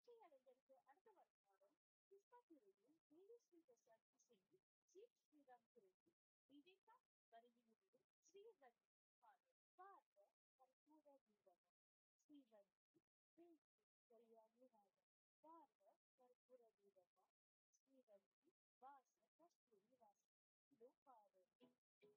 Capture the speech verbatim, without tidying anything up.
வெற்றியாளர்களுக்கு அடுத்த வாரம் புஷ்பா துறையில் தேவி ஸ்ரீ பிரசாத் இசையில் ஜி ஸ்ரீராம் குரலில் விவேகா வரிகளில் ஸ்ரீவர்தினி பாடல்.